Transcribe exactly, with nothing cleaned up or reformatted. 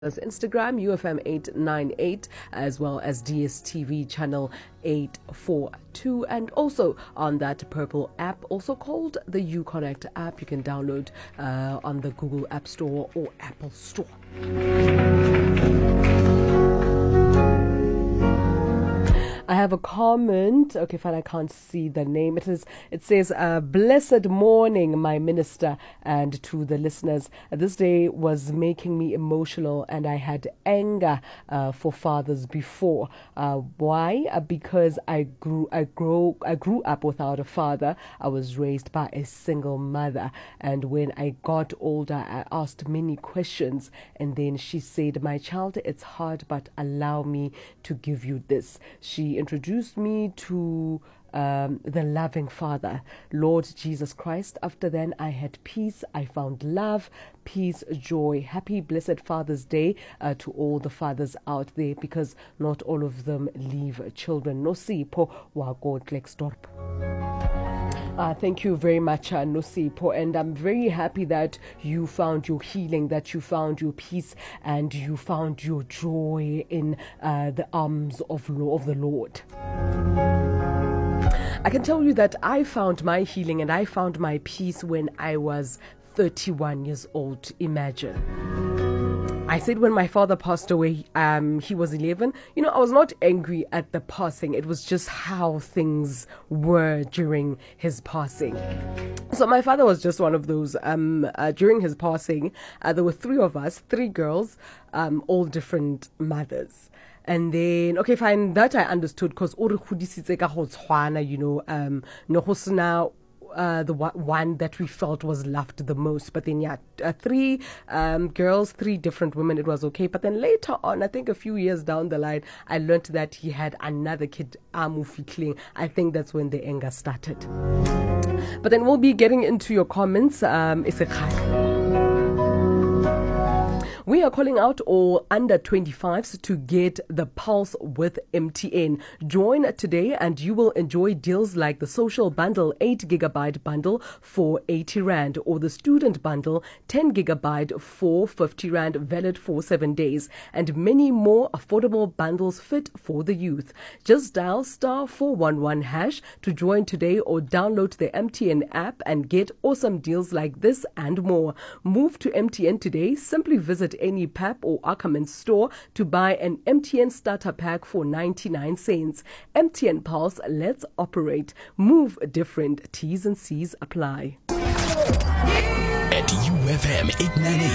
As Instagram, U F M eight nine eight, as well as D S T V channel eight four two, and also on that purple app, also called the Uconnect app. You can download uh, on the Google App Store or Apple Store. I have a comment. Okay, fine, I can't see the name. It is. It says, uh, "Blessed morning, my minister," and to the listeners. Uh, this day was making me emotional, and I had anger uh, for fathers before. Uh, why? Uh, because I grew, I grew, I grew up without a father. I was raised by a single mother, and when I got older, I asked many questions, and then she said, "My child, it's hard, but allow me to give you this." She introduced me to um, the loving Father, Lord Jesus Christ. After then, I had peace. I found love, peace, joy. Happy, blessed Father's Day uh, to all the fathers out there, because not all of them leave children. Nosipho wa Klerksdorp. Uh, thank you very much, uh, Nosipho, and I'm very happy that you found your healing, that you found your peace, and you found your joy in uh, the arms of, of the Lord. I can tell you that I found my healing and I found my peace when I was thirty-one years old. Imagine. I said when my father passed away, um, he was eleven. You know, I was not angry at the passing. It was just how things were during his passing. So my father was just one of those. Um, uh, during his passing, uh, there were three of us, three girls, um, all different mothers. And then, okay, fine, that I understood, because you know, um, no Uh, the one that we felt was loved the most. But then, yeah, uh, three um, girls, three different women, it was okay. But then later on, I think a few years down the line, I learned that he had another kid, Amu Fikling. I think that's when the anger started. But then we'll be getting into your comments. Um, We are calling out all under twenty-fives to get the pulse with M T N. Join today and you will enjoy deals like the social bundle eight gigabyte bundle for eighty rand, or the student bundle ten gigabyte for fifty rand, valid for seven days, and many more affordable bundles fit for the youth. Just dial star four one one hash to join today, or download the M T N app and get awesome deals like this and more. Move to M T N today. Simply visit any P A P or Ackerman store to buy an M T N starter pack for ninety-nine cents. M T N Pulse, let's operate. Move different. T's and C's apply. At U F M eight ninety-eight.